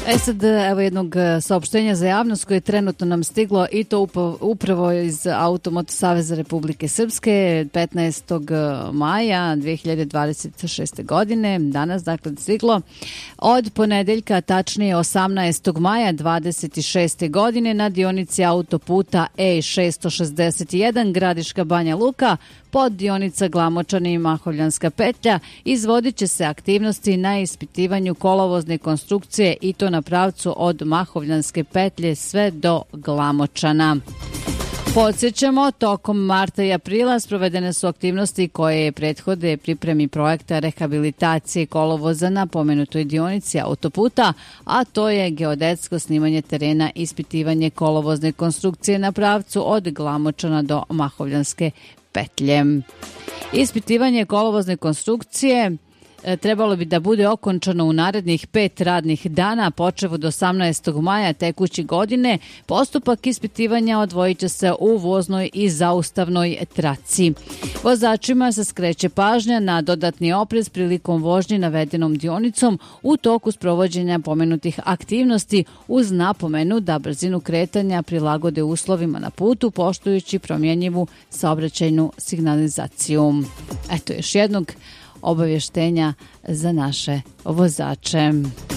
Sad, evo jednog saopštenja za javnost koje je trenutno nam stiglo i to upravo iz Automoto Saveza Republike Srpske 15. maja 2026. godine. Danas, dakle, stiglo. Od ponedeljka, tačnije 18. maja 26. godine na dionici autoputa E661 Gradiška Banja Luka pod dionica Glamočani i Mahovljanska petlja izvodit će se aktivnosti na ispitivanju kolovozne konstrukcije i to na pravcu od Mahovljanske petlje sve do Glamočana. Podsjećamo, tokom marta i aprila sprovedene su aktivnosti koje prethode pripremi projekta rehabilitacije kolovoza na pomenutoj dionici autoputa, a to je geodetsko snimanje terena, ispitivanje kolovozne konstrukcije na pravcu od Glamočana do Mahovljanske petlje. Ispitivanje kolovozne konstrukcije trebalo bi da bude okončano u narednih 5 radnih dana, počev od 18. maja tekuće godine. Postupak ispitivanja odvojit će se u voznoj i zaustavnoj traci. Vozačima se skreće pažnja na dodatni oprez prilikom vožnje navedenom dionicom u toku sprovođenja pomenutih aktivnosti, uz napomenu da brzinu kretanja prilagode uslovima na putu, poštujući promjenjivu saobraćajnu signalizaciju. Eto još jednog obavještenja za naše vozače.